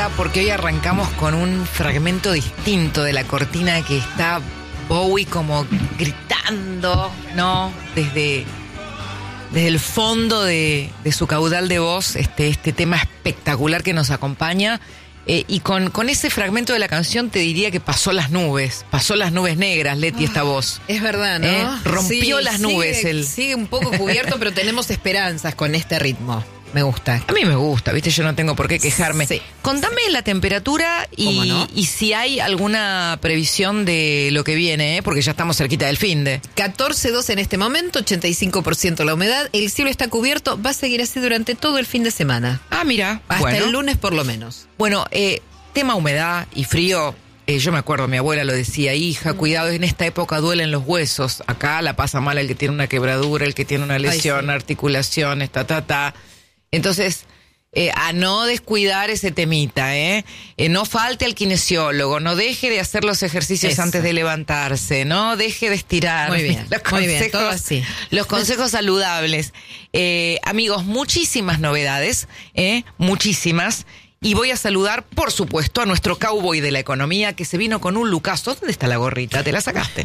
música porque hoy arrancamos con un fragmento distinto de la cortina que está Bowie como gritando, ¿no? Desde el fondo de su caudal de voz, este tema espectacular que nos acompaña. Y con ese fragmento de la canción te diría que pasó las nubes negras, Leti, esta voz. Es verdad, ¿no? Rompió las nubes. Sigue un poco cubierto, pero tenemos esperanzas con este ritmo. Me gusta. A mí me gusta, ¿viste? Yo no tengo por qué quejarme. Sí. Contame la temperatura y si hay alguna previsión de lo que viene, porque ya estamos cerquita del finde. 14,2 en este momento, 85% la humedad. El cielo está cubierto, va a seguir así durante todo el fin de semana. Ah, mira. Hasta el lunes por lo menos. Bueno, tema humedad y frío. Yo me acuerdo, mi abuela lo decía, hija, cuidado, en esta época duelen los huesos. Acá la pasa mal el que tiene una quebradura, el que tiene una lesión, articulaciones, Entonces, a no descuidar ese temita, no falte al kinesiólogo, no deje de hacer los ejercicios antes de levantarse, no deje de estirar. Muy bien, todo así. Los consejos saludables. Amigos, muchísimas novedades, muchísimas. Y voy a saludar, por supuesto, a nuestro cowboy de la economía que se vino con un lucazo. ¿Dónde está la gorrita? ¿Te la sacaste?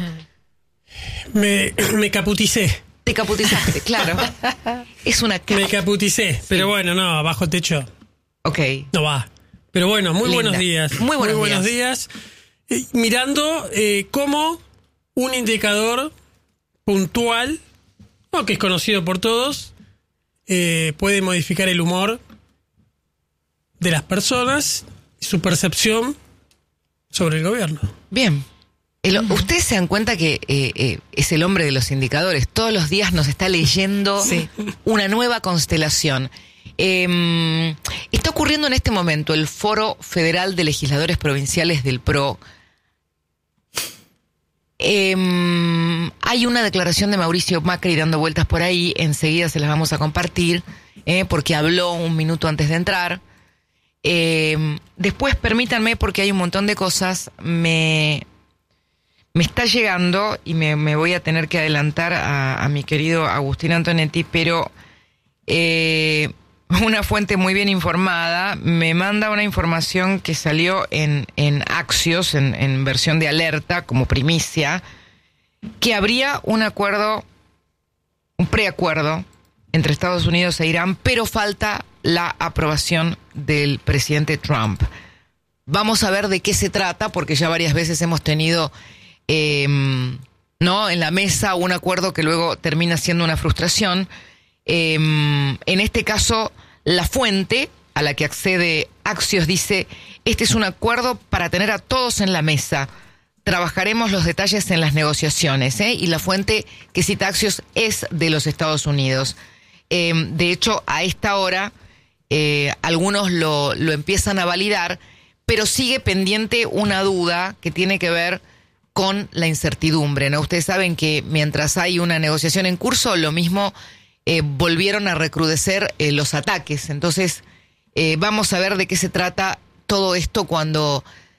Me caputicé. Te caputizaste, claro. Es una capa. Me caputicé, sí. Pero bueno, no, bajo techo. Ok. No va. Pero bueno, muy Linda. Buenos días. Muy buenos días. Mirando cómo un indicador puntual, que es conocido por todos, puede modificar el humor de las personas y su percepción sobre el gobierno. Bien. Ustedes se dan cuenta que es el hombre de los indicadores. Todos los días nos está leyendo una nueva constelación. Está ocurriendo en este momento el Foro Federal de Legisladores Provinciales del PRO. Hay una declaración de Mauricio Macri dando vueltas por ahí. Enseguida se las vamos a compartir, porque habló un minuto antes de entrar. Después, permítanme, porque hay un montón de cosas, me está llegando, y me voy a tener que adelantar a mi querido Agustín Antonetti, pero una fuente muy bien informada me manda una información que salió en Axios, en versión de alerta, como primicia, que habría un preacuerdo entre Estados Unidos e Irán, pero falta la aprobación del presidente Trump. Vamos a ver de qué se trata, porque ya varias veces hemos tenido en la mesa un acuerdo que luego termina siendo una frustración. En este caso, la fuente a la que accede Axios dice: este es un acuerdo para tener a todos en la mesa. Trabajaremos los detalles en las negociaciones, y la fuente que cita Axios es de los Estados Unidos. De hecho, a esta hora algunos lo empiezan a validar, pero sigue pendiente una duda que tiene que ver con la incertidumbre, ¿no? Ustedes saben que mientras hay una negociación en curso, lo mismo volvieron a recrudecer los ataques. Entonces, vamos a ver de qué se trata todo esto cuando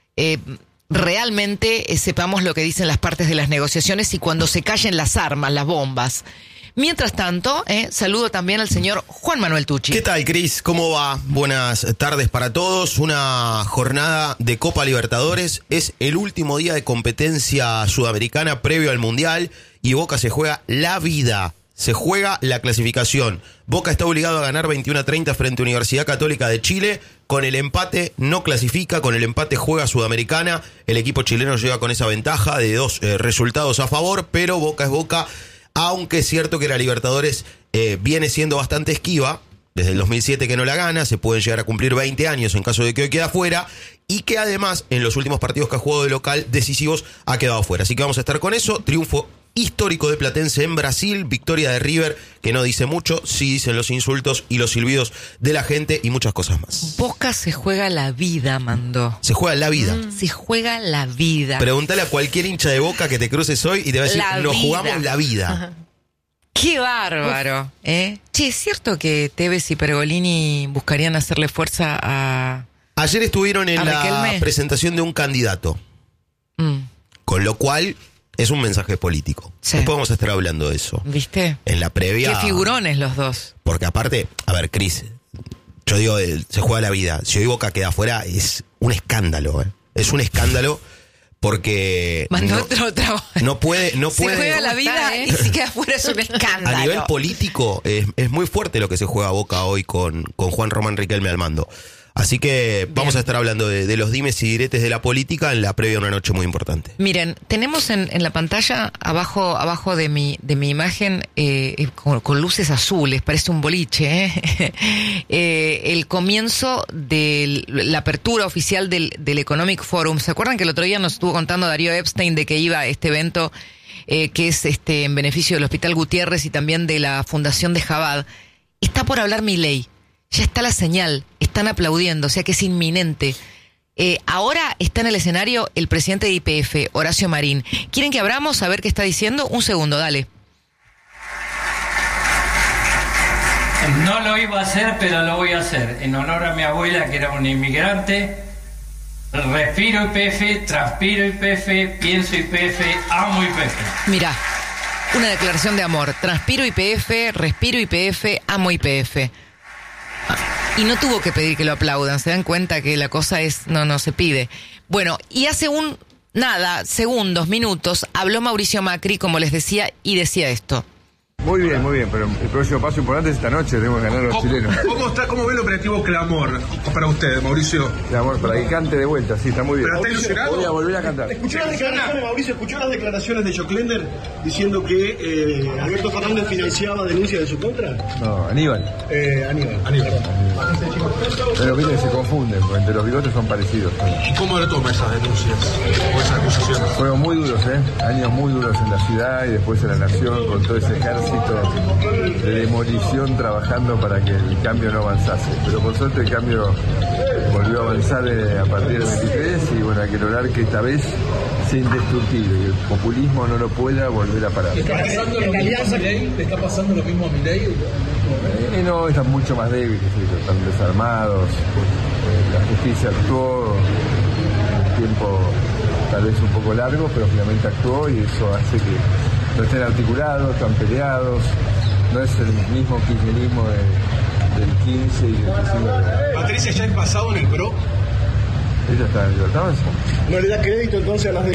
realmente sepamos lo que dicen las partes de las negociaciones y cuando se callen las armas, las bombas. Mientras tanto, saludo también al señor Juan Manuel Tucci. ¿Qué tal, Cris? ¿Cómo va? Buenas tardes para todos. Una jornada de Copa Libertadores. Es el último día de competencia sudamericana previo al Mundial y Boca se juega la vida. Se juega la clasificación. Boca está obligado a ganar 21-30 frente a Universidad Católica de Chile. Con el empate no clasifica, con el empate juega Sudamericana. El equipo chileno llega con esa ventaja de 2 resultados a favor, pero Boca es Boca. Aunque es cierto que la Libertadores viene siendo bastante esquiva, desde el 2007 que no la gana, se pueden llegar a cumplir 20 años en caso de que hoy quede fuera, y que además en los últimos partidos que ha jugado de local decisivos ha quedado fuera. Así que vamos a estar con eso. Triunfo histórico de Platense en Brasil, victoria de River, que no dice mucho, sí dicen los insultos y los silbidos de la gente y muchas cosas más. Boca se juega la vida, mandó. Se juega la vida. Se juega la vida. Pregúntale a cualquier hincha de Boca que te cruces hoy y te va a decir, nos jugamos la vida. Ajá. ¡Qué bárbaro! Che, ¿es cierto que Tevez y Pergolini buscarían hacerle fuerza a... Ayer estuvieron en la presentación de un candidato. Con lo cual es un mensaje político. Sí. Después vamos a estar hablando de eso. ¿Viste? En la previa. Qué figurones los dos. Porque aparte, a ver, Cris, yo digo, se juega la vida. Si hoy Boca queda afuera, es un escándalo, ¿eh? Es un escándalo porque no puede. Se juega la vida y si queda afuera es un escándalo. A nivel político es muy fuerte lo que se juega Boca hoy con Juan Román Riquelme al mando. Así que vamos a estar hablando de los dimes y diretes de la política en la previa de una noche muy importante. Miren, tenemos en la pantalla abajo de mi imagen con luces azules, parece un boliche, el comienzo de la apertura oficial del Economic Forum. ¿Se acuerdan que el otro día nos estuvo contando Darío Epstein de que iba a este evento que es en beneficio del Hospital Gutiérrez y también de la Fundación de Jabad? Está por hablar Milei. Ya está la señal, están aplaudiendo, o sea que es inminente. Ahora está en el escenario el presidente de YPF, Horacio Marín. ¿Quieren que abramos a ver qué está diciendo? Un segundo, dale. No lo iba a hacer, pero lo voy a hacer. En honor a mi abuela, que era una inmigrante. Respiro YPF, transpiro YPF, pienso YPF, amo YPF. Mirá, una declaración de amor. Transpiro YPF, respiro YPF, amo YPF. Y no tuvo que pedir que lo aplaudan, se dan cuenta que la cosa no se pide. Bueno, y hace segundos, minutos, habló Mauricio Macri, como les decía, y decía esto. Muy bien, pero el próximo paso importante es esta noche, tenemos que ganar a los chilenos. ¿Cómo ve el operativo Clamor para usted, Mauricio? Clamor, para que cante de vuelta, sí, está muy bien. ¿Pero está ilusionado? Voy a volver a cantar. ¿Escuchó las declaraciones de Joclender diciendo que Alberto Fernández financiaba denuncias de su contra? No, Aníbal. Aníbal. Pero miren, se confunden, porque entre los bigotes son parecidos. ¿Y cómo le toma esas denuncias o esas acusaciones? Fueron muy duros, años muy duros en la ciudad y después en la nación, con todo ese ejército de demolición trabajando para que el cambio no avanzase. Pero por suerte el cambio volvió a avanzar a partir del 23 y bueno, hay que lograr que esta vez sea indestructible y el populismo no lo pueda volver a parar. ¿Le está pasando lo mismo a Milei? No, están mucho más débiles, están desarmados, la justicia actuó en un tiempo tal vez un poco largo, pero finalmente actuó y eso hace que no estén articulados, están peleados, no es el mismo kirchnerismo del 15 y del 19. ¿Patricia ya es pasado en el PRO? ¿Ella está en libertad? ¿No le da crédito entonces a las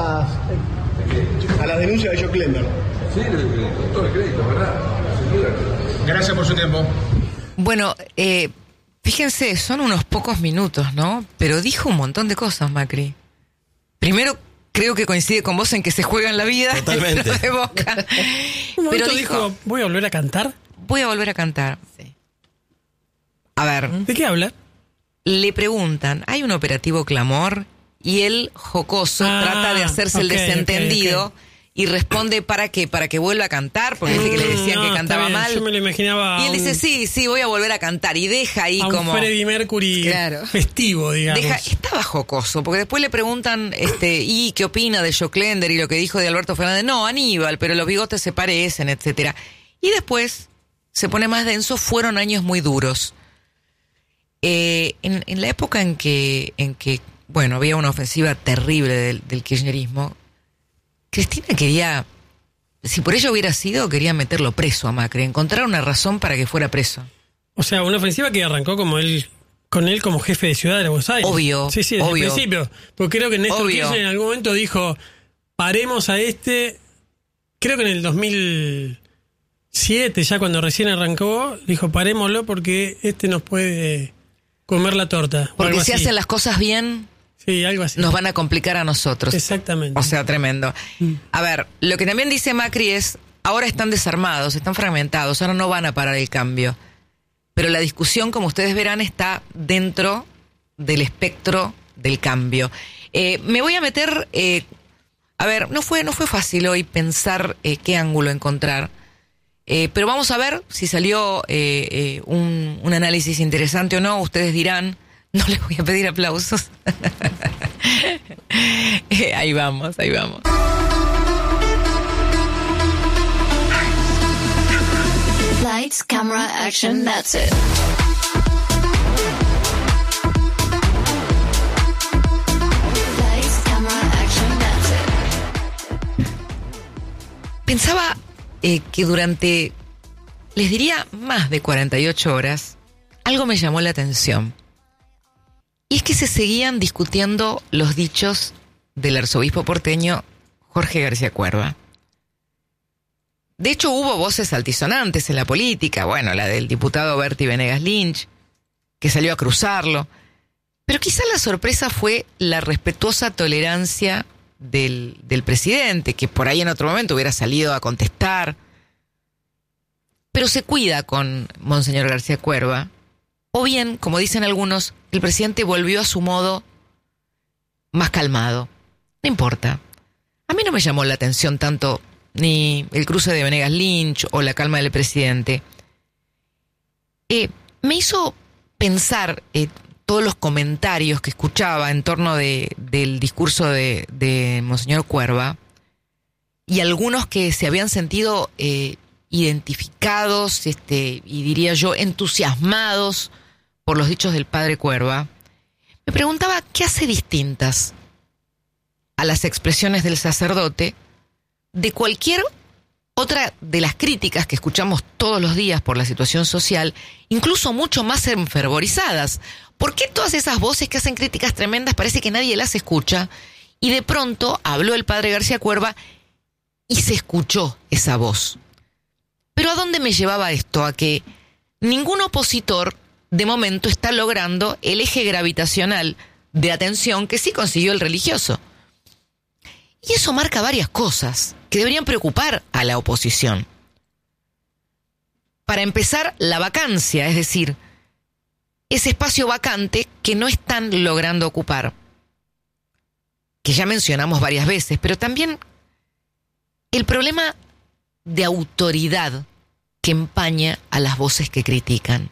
denuncias de Joclender? Sí, con todo el crédito, ¿verdad? Gracias por su tiempo. Bueno, fíjense, son unos pocos minutos, ¿no? Pero dijo un montón de cosas, Macri. Primero, creo que coincide con vos en que se juega en la vida. Totalmente. De Boca. Pero dijo, ¿voy a volver a cantar? Voy a volver a cantar. Sí. A ver. ¿De qué habla? Le preguntan, hay un operativo Clamor y él, jocoso, trata de hacerse el desentendido. Okay. Y responde, ¿para qué? Para que vuelva a cantar, porque dice que le decían que cantaba mal. Yo me lo imaginaba. Y él dice, sí, voy a volver a cantar. Y deja ahí como. Freddie Mercury festivo, digamos. Estaba jocoso, porque después le preguntan, ¿y qué opina de Joclender y lo que dijo de Alberto Fernández? No, Aníbal, pero los bigotes se parecen, etcétera. Y después se pone más denso, fueron años muy duros. En la época en que, bueno, había una ofensiva terrible del kirchnerismo, Cristina quería, si por ello hubiera sido, quería meterlo preso a Macri, encontrar una razón para que fuera preso. O sea, una ofensiva que arrancó con él como jefe de ciudad de Buenos Aires. Obvio. Sí, desde el principio. Porque creo que Néstor Kirchner en algún momento dijo, paremos a creo que en el 2007, ya cuando recién arrancó, dijo, parémoslo porque nos puede comer la torta. Porque si hacen las cosas bien... Sí, algo así. Nos van a complicar a nosotros. Exactamente. O sea, tremendo. A ver, lo que también dice Macri es, ahora están desarmados, están fragmentados, ahora no van a parar el cambio. Pero la discusión, como ustedes verán, está dentro del espectro del cambio. Me voy a meter... a ver, no fue fácil hoy pensar qué ángulo encontrar. Pero vamos a ver si salió un análisis interesante o no. Ustedes dirán... No les voy a pedir aplausos. Ahí vamos. Lights, camera, action, that's it. Lights, camera, action, that's it. Pensaba que durante, les diría, más de 48 horas, algo me llamó la atención. Y es que se seguían discutiendo los dichos del arzobispo porteño Jorge García Cuerva. De hecho, hubo voces altisonantes en la política. Bueno, la del diputado Berti Venegas Lynch, que salió a cruzarlo. Pero quizá la sorpresa fue la respetuosa tolerancia del presidente, que por ahí en otro momento hubiera salido a contestar. Pero se cuida con Monseñor García Cuerva. O bien, como dicen algunos, el presidente volvió a su modo más calmado. No importa. A mí no me llamó la atención tanto ni el cruce de Venegas Lynch o la calma del presidente. Me hizo pensar todos los comentarios que escuchaba en torno del discurso de Monseñor Cuerva, y algunos que se habían sentido identificados, y diría yo entusiasmados por los dichos del padre Cuerva. Me preguntaba qué hace distintas a las expresiones del sacerdote de cualquier otra de las críticas que escuchamos todos los días por la situación social, incluso mucho más enfervorizadas. ¿Por qué todas esas voces que hacen críticas tremendas parece que nadie las escucha? Y de pronto habló el padre García Cuerva y se escuchó esa voz. Pero ¿a dónde me llevaba esto? A que ningún opositor de momento está logrando el eje gravitacional de atención que sí consiguió el religioso. Y eso marca varias cosas que deberían preocupar a la oposición. Para empezar, la vacancia, es decir, ese espacio vacante que no están logrando ocupar, que ya mencionamos varias veces, pero también el problema de autoridad que empaña a las voces que critican.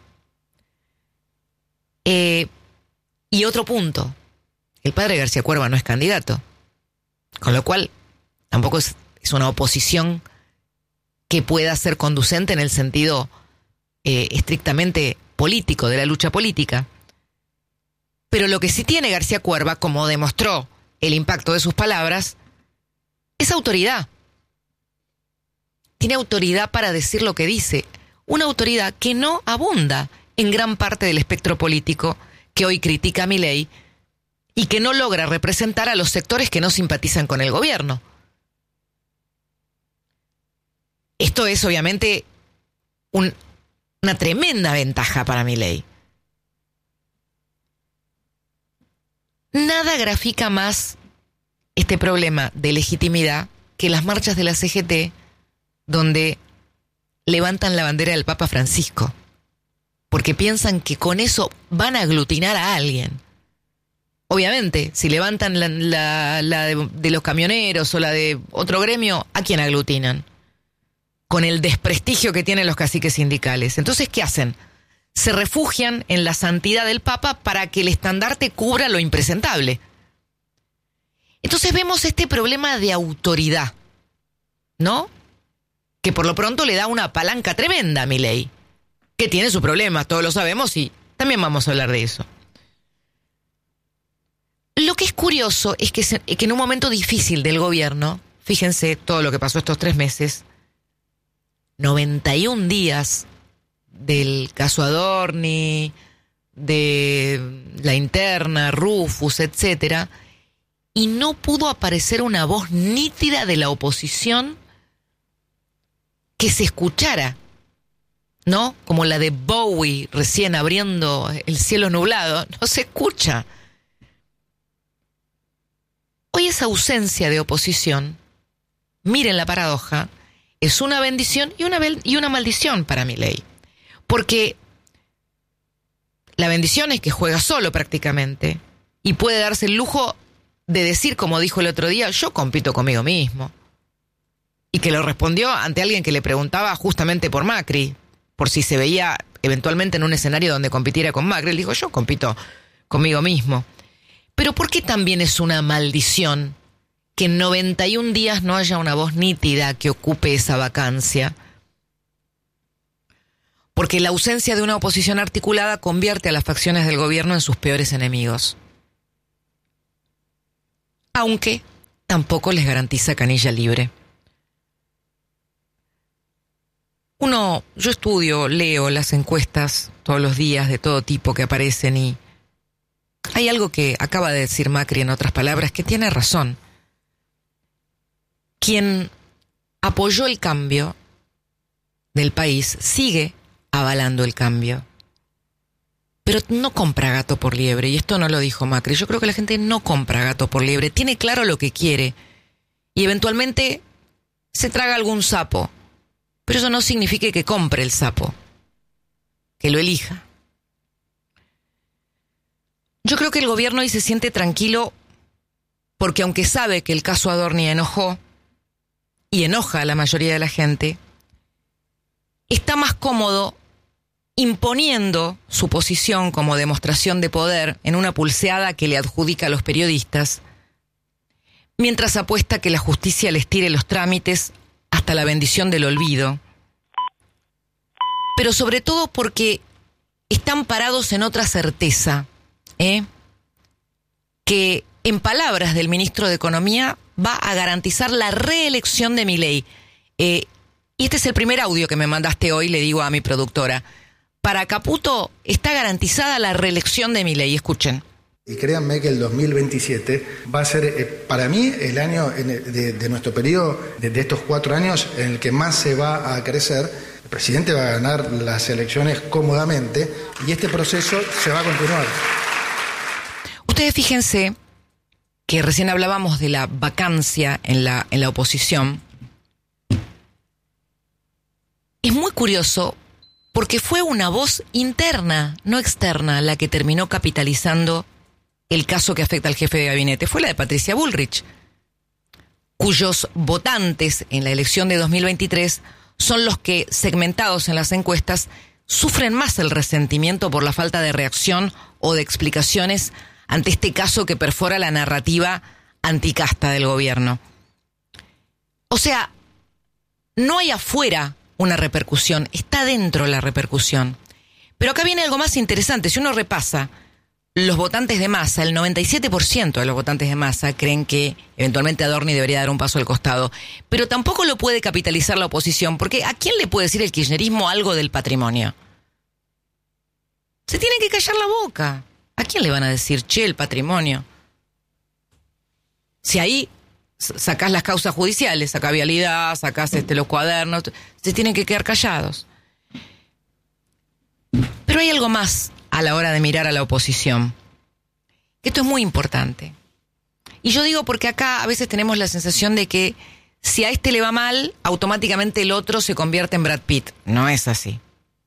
Y otro punto, el padre García Cuerva no es candidato, con lo cual tampoco es una oposición que pueda ser conducente en el sentido estrictamente político, de la lucha política. Pero lo que sí tiene García Cuerva, como demostró el impacto de sus palabras, es autoridad. Tiene autoridad para decir lo que dice, una autoridad que no abunda en gran parte del espectro político que hoy critica a Milei y que no logra representar a los sectores que no simpatizan con el gobierno. Esto es obviamente una tremenda ventaja para Milei. Nada grafica más este problema de legitimidad que las marchas de la CGT, donde levantan la bandera del Papa Francisco, porque piensan que con eso van a aglutinar a alguien. Obviamente, si levantan la de los camioneros o la de otro gremio, ¿a quién aglutinan? Con el desprestigio que tienen los caciques sindicales. Entonces, ¿qué hacen? Se refugian en la santidad del Papa para que el estandarte cubra lo impresentable. Entonces vemos este problema de autoridad, ¿no? Que por lo pronto le da una palanca tremenda a Milei, que tiene sus problemas, todos lo sabemos, y también vamos a hablar de eso. Lo que es curioso es que en un momento difícil del gobierno, fíjense todo lo que pasó estos 3 meses, 91 días del caso Adorni, de la interna, Rufus, etcétera, y no pudo aparecer una voz nítida de la oposición que se escuchara, ¿no? Como la de Bowie recién abriendo el cielo nublado, no se escucha. Hoy esa ausencia de oposición, miren la paradoja, es una bendición y una maldición para Milei. Porque la bendición es que juega solo prácticamente y puede darse el lujo de decir, como dijo el otro día, yo compito conmigo mismo. Y que lo respondió ante alguien que le preguntaba justamente por Macri, por si se veía eventualmente en un escenario donde compitiera con Macri. Él dijo, yo compito conmigo mismo. Pero ¿por qué también es una maldición que en 91 días no haya una voz nítida que ocupe esa vacancia? Porque la ausencia de una oposición articulada convierte a las facciones del gobierno en sus peores enemigos. Aunque tampoco les garantiza canilla libre. Yo estudio, leo las encuestas todos los días de todo tipo que aparecen y hay algo que acaba de decir Macri en otras palabras que tiene razón. Quien apoyó el cambio del país sigue avalando el cambio. Pero no compra gato por liebre, y esto no lo dijo Macri. Yo creo que la gente no compra gato por liebre, tiene claro lo que quiere y eventualmente se traga algún sapo. Pero eso no significa que compre el sapo, que lo elija. Yo creo que el gobierno hoy se siente tranquilo porque aunque sabe que el caso Adorni enojó y enoja a la mayoría de la gente, está más cómodo imponiendo su posición como demostración de poder en una pulseada que le adjudica a los periodistas, mientras apuesta que la justicia les tire los trámites hasta la bendición del olvido. Pero sobre todo porque están parados en otra certeza, que en palabras del ministro de Economía va a garantizar la reelección de Milei. Y este es el primer audio que me mandaste hoy, le digo a mi productora. Para Caputo está garantizada la reelección de Milei. Escuchen. Y créanme que el 2027 va a ser, para mí, el año de nuestro periodo, de estos 4 años, en el que más se va a crecer. El presidente va a ganar las elecciones cómodamente y este proceso se va a continuar. Ustedes fíjense que recién hablábamos de la vacancia en la oposición. Es muy curioso porque fue una voz interna, no externa, la que terminó capitalizando el caso que afecta al jefe de gabinete. Fue la de Patricia Bullrich, cuyos votantes en la elección de 2023 son los que, segmentados en las encuestas, sufren más el resentimiento por la falta de reacción o de explicaciones ante este caso que perfora la narrativa anticasta del gobierno. O sea, no hay afuera una repercusión, está dentro la repercusión. Pero acá viene algo más interesante. Si uno repasa los votantes de Massa, el 97% de los votantes de Massa creen que eventualmente Adorni debería dar un paso al costado. Pero tampoco lo puede capitalizar la oposición, porque ¿a quién le puede decir el kirchnerismo algo del patrimonio? Se tienen que callar la boca. ¿A quién le van a decir, che, el patrimonio? Si ahí sacás las causas judiciales, sacás vialidad, sacás los cuadernos, se tienen que quedar callados. Pero hay algo más a la hora de mirar a la oposición. Esto es muy importante. Y yo digo porque acá a veces tenemos la sensación de que si a este le va mal, automáticamente el otro se convierte en Brad Pitt. No es así.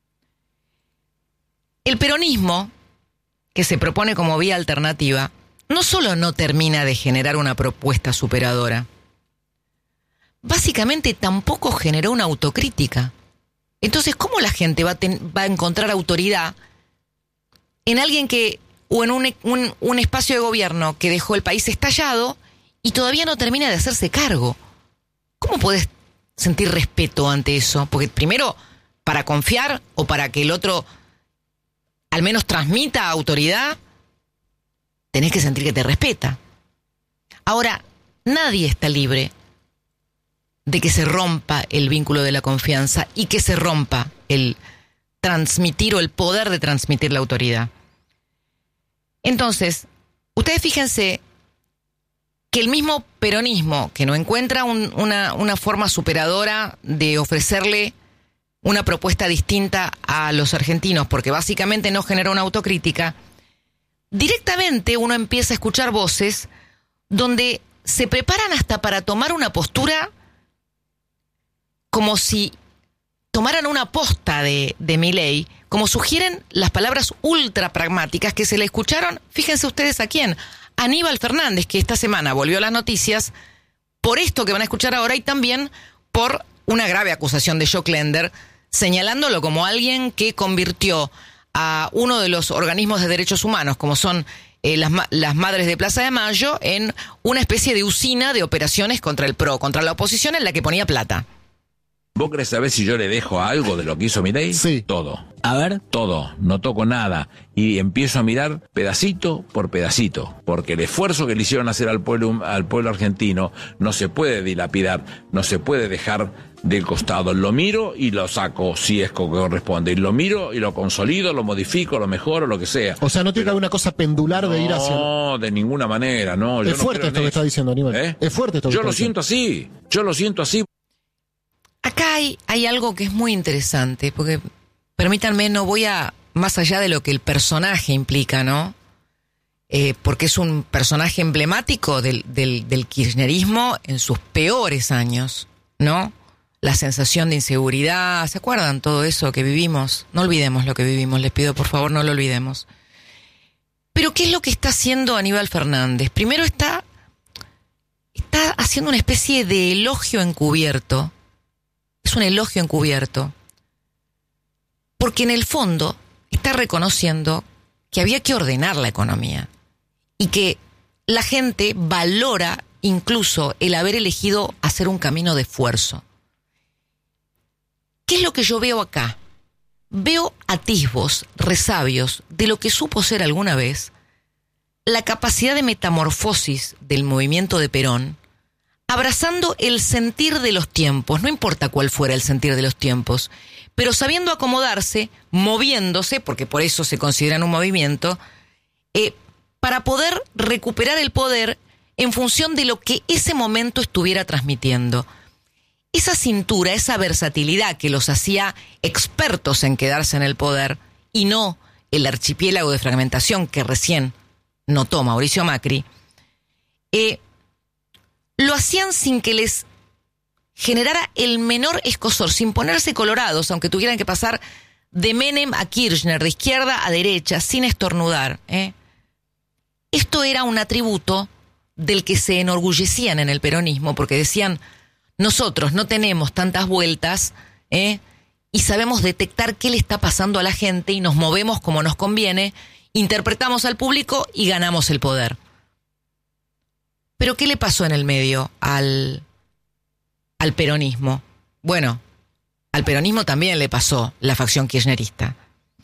El peronismo, que se propone como vía alternativa, no solo no termina de generar una propuesta superadora, básicamente tampoco generó una autocrítica. Entonces, ¿cómo la gente va a encontrar autoridad en alguien que, o en un espacio de gobierno que dejó el país estallado y todavía no termina de hacerse cargo? ¿Cómo podés sentir respeto ante eso? Porque primero, para confiar o para que el otro al menos transmita autoridad, tenés que sentir que te respeta. Ahora, nadie está libre de que se rompa el vínculo de la confianza y que se rompa el transmitir o el poder de transmitir la autoridad. Entonces, ustedes fíjense que el mismo peronismo, que no encuentra una forma superadora de ofrecerle una propuesta distinta a los argentinos, porque básicamente no genera una autocrítica, directamente uno empieza a escuchar voces donde se preparan hasta para tomar una postura como si tomaran una posta de Milei, como sugieren las palabras ultra pragmáticas que se le escucharon, fíjense ustedes a quién, Aníbal Fernández, que esta semana volvió a las noticias por esto que van a escuchar ahora y también por una grave acusación de Joclender, señalándolo como alguien que convirtió a uno de los organismos de derechos humanos, como son las Madres de Plaza de Mayo, en una especie de usina de operaciones contra el PRO, contra la oposición, en la que ponía plata. ¿Vos querés saber si yo le dejo algo de lo que hizo Milei? Sí. Todo. A ver, todo, no toco nada y empiezo a mirar pedacito por pedacito, porque el esfuerzo que le hicieron hacer al pueblo argentino no se puede dilapidar, no se puede dejar del costado. Lo miro y lo saco si es que corresponde, y lo miro y lo consolido, lo modifico, lo mejoro, lo que sea. O sea, no tiene que haber una cosa pendular de ir hacia... No, de ninguna manera, no. Es fuerte esto que está diciendo Aníbal. Es fuerte esto que Yo lo siento así, Acá hay algo que es muy interesante, porque permítanme, no voy a más allá de lo que el personaje implica, ¿no? Porque es un personaje emblemático del kirchnerismo en sus peores años, ¿no? La sensación de inseguridad, ¿se acuerdan todo eso que vivimos? No olvidemos lo que vivimos, les pido por favor no lo olvidemos. Pero ¿qué es lo que está haciendo Aníbal Fernández? Primero está haciendo una especie de elogio encubierto. Es un elogio encubierto. Porque en el fondo está reconociendo que había que ordenar la economía y que la gente valora incluso el haber elegido hacer un camino de esfuerzo. ¿Qué es lo que yo veo acá? Veo atisbos, resabios de lo que supo ser alguna vez la capacidad de metamorfosis del movimiento de Perón, abrazando el sentir de los tiempos, no importa cuál fuera el sentir de los tiempos, pero sabiendo acomodarse, moviéndose, porque por eso se consideran un movimiento, para poder recuperar el poder en función de lo que ese momento estuviera transmitiendo. Esa cintura, esa versatilidad que los hacía expertos en quedarse en el poder, y no el archipiélago de fragmentación que recién notó Mauricio Macri, lo hacían sin que les generara el menor escozor, sin ponerse colorados, aunque tuvieran que pasar de Menem a Kirchner, de izquierda a derecha, sin estornudar. Esto era un atributo del que se enorgullecían en el peronismo, porque decían, nosotros no tenemos tantas vueltas, y sabemos detectar qué le está pasando a la gente y nos movemos como nos conviene, interpretamos al público y ganamos el poder. Pero ¿qué le pasó en el medio al peronismo? Bueno, al peronismo también le pasó la facción kirchnerista.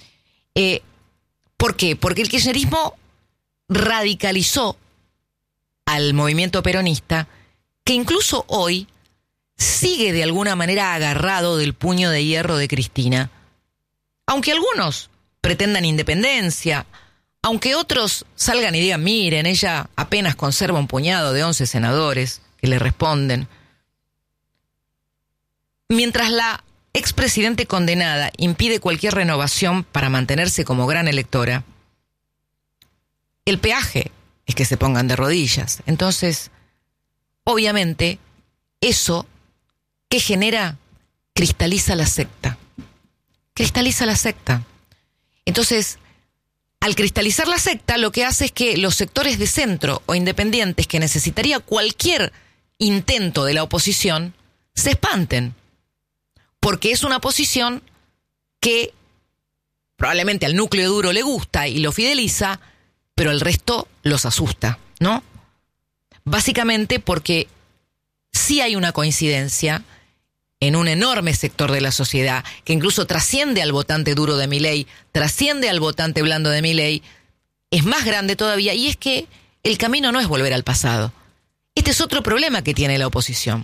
¿Por qué? Porque el kirchnerismo radicalizó al movimiento peronista, que incluso hoy sigue de alguna manera agarrado del puño de hierro de Cristina. Aunque algunos pretendan independencia, aunque otros salgan y digan, miren, ella apenas conserva un puñado de 11 senadores que le responden. Mientras la expresidente condenada impide cualquier renovación para mantenerse como gran electora, el peaje es que se pongan de rodillas. Entonces, obviamente, eso que genera cristaliza la secta. Cristaliza la secta. Entonces, al cristalizar la secta, lo que hace es que los sectores de centro o independientes que necesitaría cualquier intento de la oposición se espanten. Porque es una posición que probablemente al núcleo duro le gusta y lo fideliza, pero el resto los asusta, ¿no? Básicamente porque sí hay una coincidencia en un enorme sector de la sociedad que incluso trasciende al votante duro de Milei, trasciende al votante blando de Milei, es más grande todavía, y es que el camino no es volver al pasado. Este es otro problema que tiene la oposición.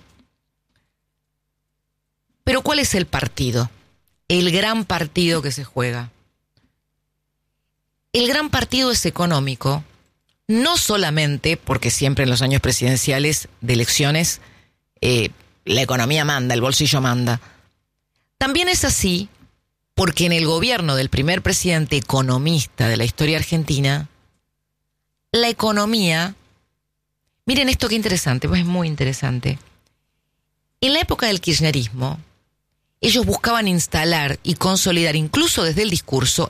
Pero ¿cuál es el partido? El gran partido que se juega. El gran partido es económico, no solamente porque siempre en los años presidenciales de elecciones la economía manda, el bolsillo manda. También es así porque en el gobierno del primer presidente economista de la historia argentina, la economía, miren esto qué interesante, pues es muy interesante. En la época del kirchnerismo, ellos buscaban instalar y consolidar, incluso desde el discurso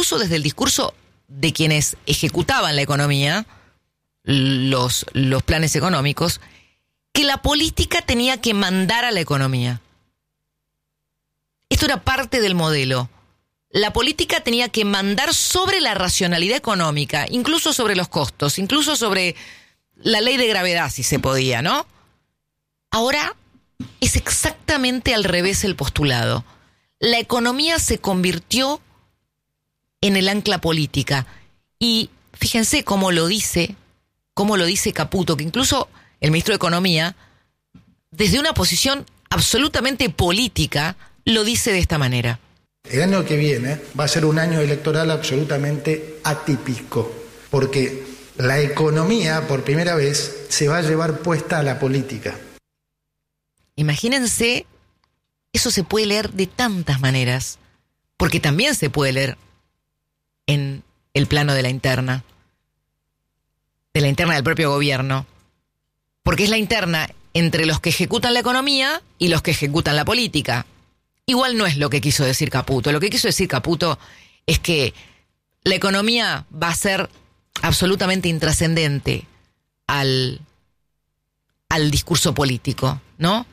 de quienes ejecutaban la economía, los planes económicos, que la política tenía que mandar a la economía. Esto era parte del modelo. La política tenía que mandar sobre la racionalidad económica, incluso sobre los costos, incluso sobre la ley de gravedad, si se podía, ¿no? Ahora es exactamente al revés el postulado. La economía se convirtió en el ancla política. Y fíjense cómo lo dice Caputo, que incluso el ministro de Economía, desde una posición absolutamente política, lo dice de esta manera. El año que viene va a ser un año electoral absolutamente atípico, porque la economía, por primera vez, se va a llevar puesta a la política. Imagínense, eso se puede leer de tantas maneras, porque también se puede leer en el plano de la interna del propio gobierno, porque es la interna entre los que ejecutan la economía y los que ejecutan la política. Igual no es lo que quiso decir Caputo. Lo que quiso decir Caputo es que la economía va a ser absolutamente intrascendente al discurso político, ¿no?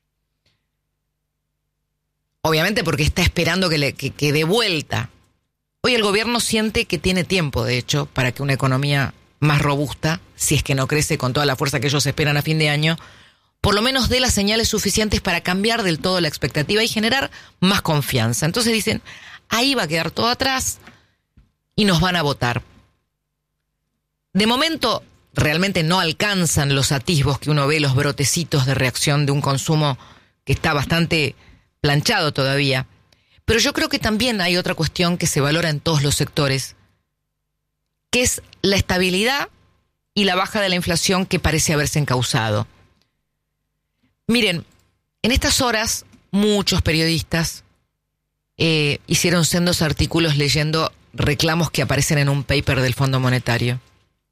Obviamente porque está esperando que dé vuelta. Hoy el gobierno siente que tiene tiempo, de hecho, para que una economía más robusta, si es que no crece con toda la fuerza que ellos esperan a fin de año, por lo menos dé las señales suficientes para cambiar del todo la expectativa y generar más confianza. Entonces dicen, ahí va a quedar todo atrás y nos van a votar. De momento, realmente no alcanzan los atisbos que uno ve, los brotecitos de reacción de un consumo que está bastante planchado todavía. Pero yo creo que también hay otra cuestión que se valora en todos los sectores, que es la estabilidad y la baja de la inflación que parece haberse encauzado. Miren, en estas horas muchos periodistas hicieron sendos artículos leyendo reclamos que aparecen en un paper del Fondo Monetario.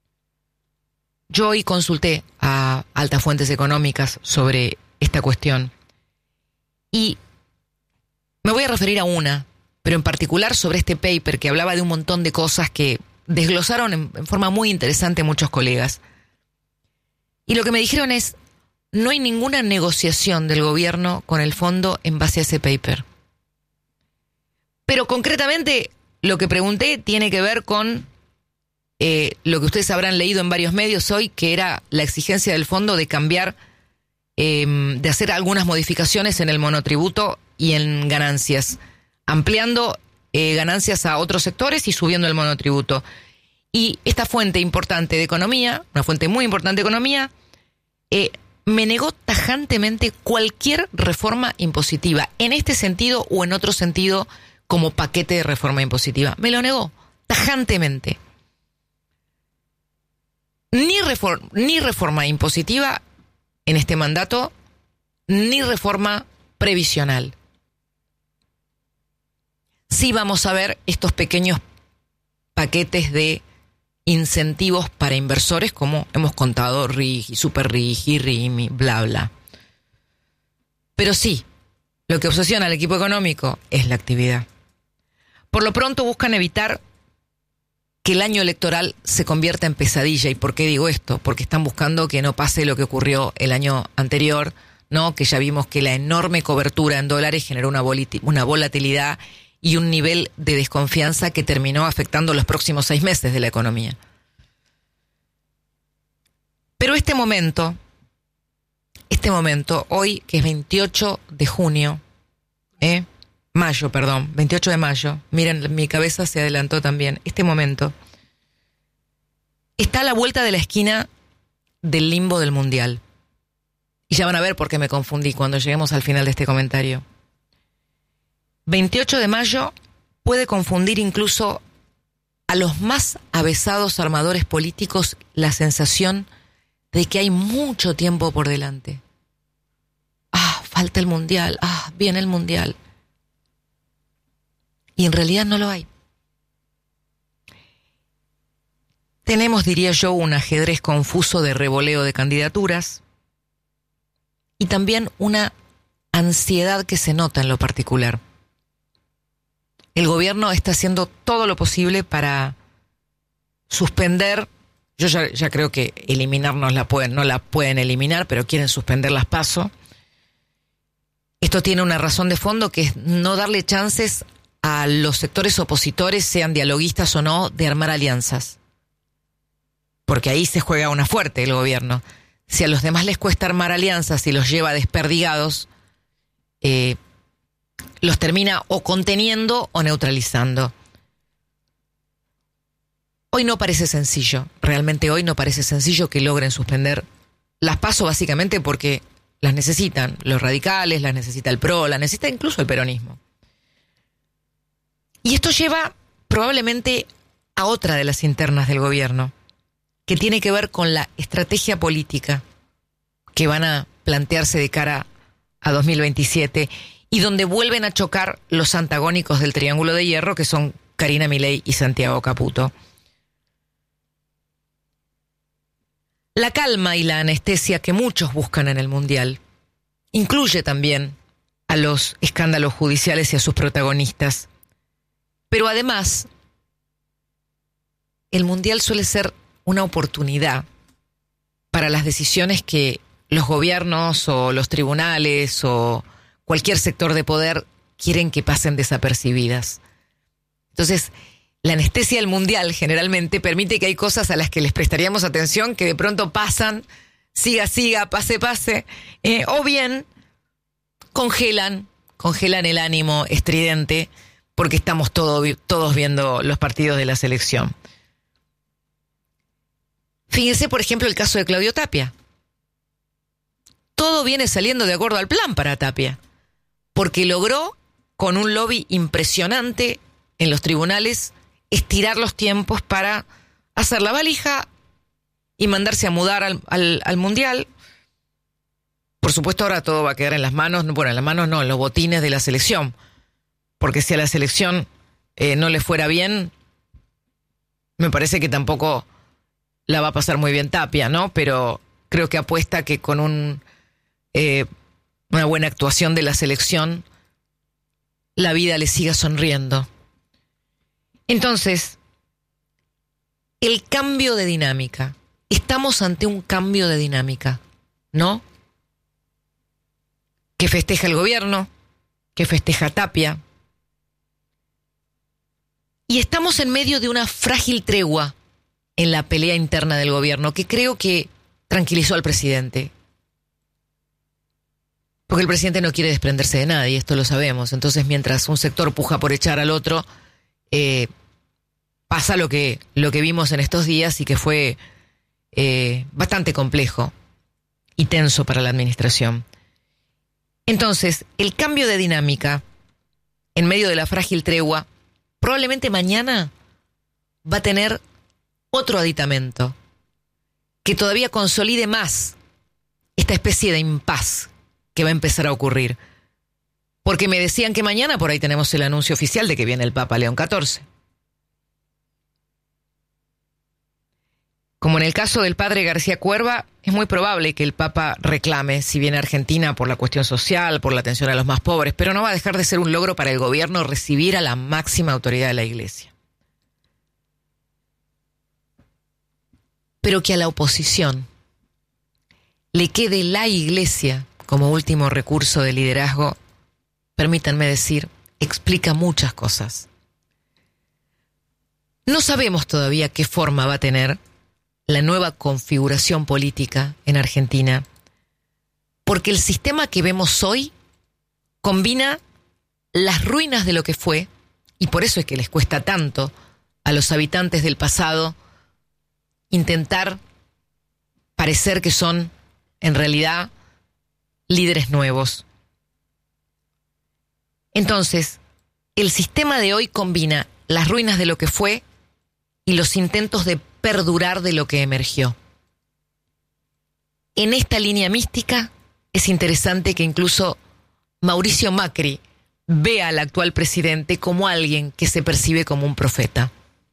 Yo hoy consulté a altas fuentes económicas sobre esta cuestión y me voy a referir a una, pero en particular sobre este paper que hablaba de un montón de cosas que desglosaron en forma muy interesante muchos colegas. Y lo que me dijeron es, no hay ninguna negociación del gobierno con el fondo en base a ese paper. Pero concretamente lo que pregunté tiene que ver con lo que ustedes habrán leído en varios medios hoy, que era la exigencia del fondo de cambiar, de hacer algunas modificaciones en el monotributo y en ganancias, ampliando ganancias a otros sectores y subiendo el monotributo. Y esta fuente importante de economía, una fuente muy importante de economía, me negó tajantemente cualquier reforma impositiva, en este sentido o en otro sentido, como paquete de reforma impositiva. Me lo negó tajantemente. Ni reforma impositiva en este mandato, ni reforma previsional. Sí vamos a ver estos pequeños paquetes de incentivos para inversores, como hemos contado, RIGI, Super RIGI, RIMI, bla, bla. Pero sí, lo que obsesiona al equipo económico es la actividad. Por lo pronto buscan evitar que el año electoral se convierta en pesadilla. ¿Y por qué digo esto? Porque están buscando que no pase lo que ocurrió el año anterior, ¿no? Que ya vimos que la enorme cobertura en dólares generó una volatilidad y un nivel de desconfianza que terminó afectando los próximos 6 meses de la economía. Pero este momento, hoy que es 28 de junio, 28 de mayo, miren, mi cabeza se adelantó también, este momento está a la vuelta de la esquina del limbo del Mundial. Y ya van a ver por qué me confundí cuando lleguemos al final de este comentario. 28 de mayo puede confundir incluso a los más avesados armadores políticos la sensación de que hay mucho tiempo por delante. Falta el Mundial, viene el Mundial. Y en realidad no lo hay. Tenemos, diría yo, un ajedrez confuso de revoleo de candidaturas y también una ansiedad que se nota en lo particular. El gobierno está haciendo todo lo posible para suspender, yo ya creo que eliminar no la pueden eliminar, pero quieren suspender las PASO. Esto tiene una razón de fondo que es no darle chances a los sectores opositores, sean dialoguistas o no, de armar alianzas. Porque ahí se juega una fuerte el gobierno. Si a los demás les cuesta armar alianzas y los lleva desperdigados, los termina o conteniendo o neutralizando. hoy no parece sencillo, realmente hoy no parece sencillo que logren suspender las PASO, básicamente porque las necesitan los radicales, las necesita el PRO, las necesita incluso el peronismo. Y esto lleva probablemente a otra de las internas del gobierno, que tiene que ver con la estrategia política que van a plantearse de cara a 2027 y donde vuelven a chocar los antagónicos del Triángulo de Hierro, que son Karina Milei y Santiago Caputo. La calma y la anestesia que muchos buscan en el Mundial incluye también a los escándalos judiciales y a sus protagonistas. Pero además, el Mundial suele ser una oportunidad para las decisiones que los gobiernos o los tribunales o cualquier sector de poder quieren que pasen desapercibidas. Entonces, la anestesia del Mundial generalmente permite que hay cosas a las que les prestaríamos atención que de pronto pasan, siga, pase, o bien congelan el ánimo estridente porque estamos todos viendo los partidos de la selección. Fíjense, por ejemplo, el caso de Claudio Tapia. Todo viene saliendo de acuerdo al plan para Tapia, porque logró, con un lobby impresionante en los tribunales, estirar los tiempos para hacer la valija y mandarse a mudar al Mundial. Por supuesto, ahora todo va a quedar en las manos, bueno, en las manos no, en los botines de la selección, porque si a la selección no le fuera bien, me parece que tampoco la va a pasar muy bien Tapia, ¿no? Pero creo que apuesta que con una buena actuación de la selección, la vida le siga sonriendo. Entonces, el cambio de dinámica. Estamos ante un cambio de dinámica, ¿no? Que festeja el gobierno, que festeja Tapia. Y estamos en medio de una frágil tregua en la pelea interna del gobierno, que creo que tranquilizó al presidente. Porque el presidente no quiere desprenderse de nadie, esto lo sabemos. Entonces, mientras un sector puja por echar al otro, pasa lo que vimos en estos días y que fue bastante complejo y tenso para la administración. Entonces, el cambio de dinámica en medio de la frágil tregua, probablemente mañana va a tener otro aditamento que todavía consolide más esta especie de impas que va a empezar a ocurrir. Porque me decían que mañana por ahí tenemos el anuncio oficial de que viene el Papa León XIV. Como en el caso del padre García Cuerva, es muy probable que el Papa reclame si viene a Argentina por la cuestión social, por la atención a los más pobres, pero no va a dejar de ser un logro para el gobierno recibir a la máxima autoridad de la Iglesia. Pero que a la oposición le quede la Iglesia como último recurso de liderazgo, permítanme decir, explica muchas cosas. No sabemos todavía qué forma va a tener la nueva configuración política en Argentina, porque el sistema que vemos hoy combina las ruinas de lo que fue, y por eso es que les cuesta tanto a los habitantes del pasado intentar parecer que son, en realidad, líderes nuevos. Entonces, el sistema de hoy combina las ruinas de lo que fue y los intentos de perdurar de lo que emergió. En esta línea mística es interesante que incluso Mauricio Macri vea al actual presidente como alguien que se percibe como un profeta.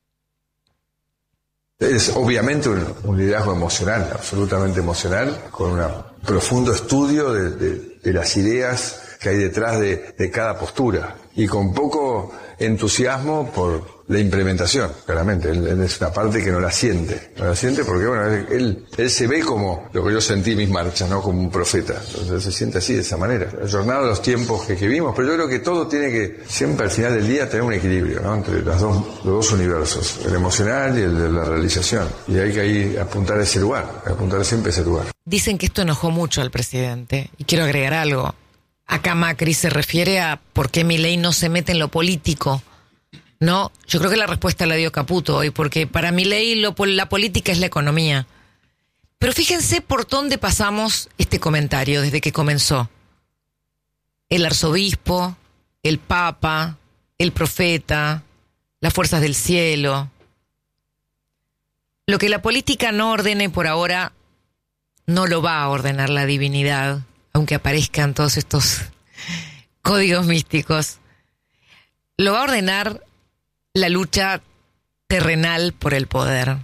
Es obviamente un liderazgo emocional, absolutamente emocional, con un profundo estudio de las ideas que hay detrás de cada postura y con poco entusiasmo por la implementación, claramente. Él es una parte que no la siente porque, bueno, él se ve como lo que yo sentí en mis marchas, ¿no? Como un profeta. Entonces se siente así, de esa manera. Ayornado a los tiempos que vimos, pero yo creo que todo tiene que, siempre al final del día, tener un equilibrio, ¿no? Entre los dos universos, el emocional y el de la realización. Y hay que ahí apuntar a ese lugar, apuntar siempre a ese lugar. Dicen que esto enojó mucho al presidente, y quiero agregar algo. Acá Macri se refiere a por qué Milei no se mete en lo político No, yo creo que la respuesta la dio Caputo hoy, porque para Milei la política es la economía. Pero fíjense por dónde pasamos este comentario desde que comenzó. El arzobispo, el papa, el profeta, las fuerzas del cielo. Lo que la política no ordene por ahora, no lo va a ordenar la divinidad, aunque aparezcan todos estos códigos místicos. Lo va a ordenar la lucha terrenal por el poder.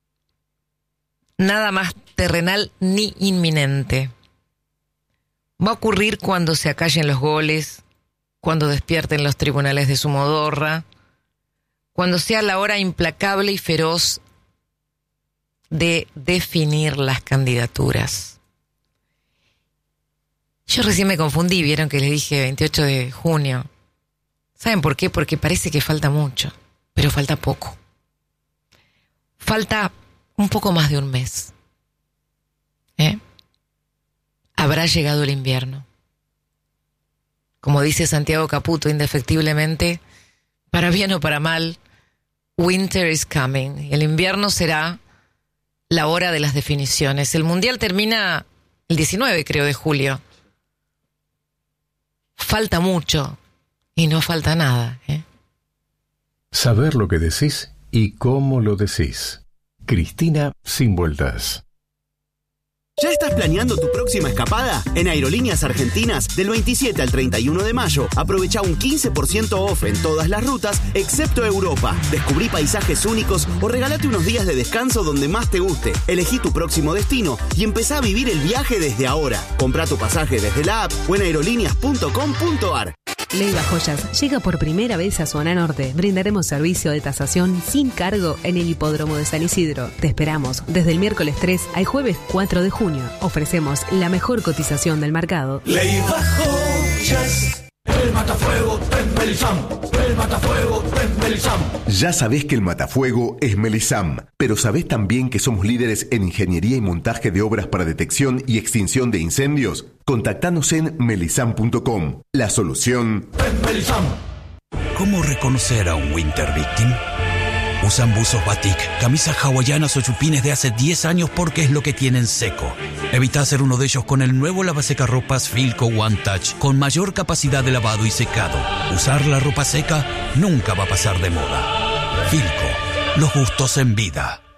Nada más terrenal ni inminente. Va a ocurrir cuando se acallen los goles, cuando despierten los tribunales de su modorra, cuando sea la hora implacable y feroz de definir las candidaturas. Yo recién me confundí, vieron que les dije 28 de junio. ¿Saben por qué? Porque parece que falta mucho, pero falta poco. Falta un poco más de un mes. Habrá llegado el invierno. Como dice Santiago Caputo indefectiblemente, para bien o para mal, winter is coming. El invierno será la hora de las definiciones. El mundial termina el 19, creo, de julio. Falta mucho. Y no falta nada, Saber lo que decís y cómo lo decís. Cristina Sin Vueltas. ¿Ya estás planeando tu próxima escapada? En Aerolíneas Argentinas, del 27 al 31 de mayo, aprovecha un 15% off en todas las rutas, excepto Europa. Descubrí paisajes únicos o regálate unos días de descanso donde más te guste. Elegí tu próximo destino y empezá a vivir el viaje desde ahora. Comprá tu pasaje desde la app o en aerolíneas.com.ar. Leiva Joyas llega por primera vez a Zona Norte. Brindaremos servicio de tasación sin cargo en el hipódromo de San Isidro. Te esperamos desde el miércoles 3 al jueves 4 de junio. Ofrecemos la mejor cotización del mercado. Leiva Joyas, el matafuego es Melisam, el matafuego es Melisam. Ya sabés que el matafuego es Melisam, pero sabés también que somos líderes en ingeniería y montaje de obras para detección y extinción de incendios. Contactanos en melisam.com. La solución es Melisam. ¿Cómo reconocer a un winter victim? Usan buzos batik, camisas hawaianas o chupines de hace 10 años porque es lo que tienen seco. Evita hacer uno de ellos con el nuevo lavasecarropas Filco One Touch con mayor capacidad de lavado y secado. Usar la ropa seca nunca va a pasar de moda. Filco, los gustos en vida.